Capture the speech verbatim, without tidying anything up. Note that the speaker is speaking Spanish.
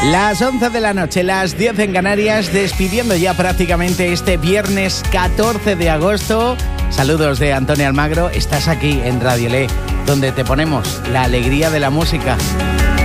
Las once de la noche, las diez en Canarias, despidiendo ya prácticamente este viernes catorce de agosto. Saludos de Antonio Almagro. Estás aquí en Radio Le, donde te ponemos la alegría de la música.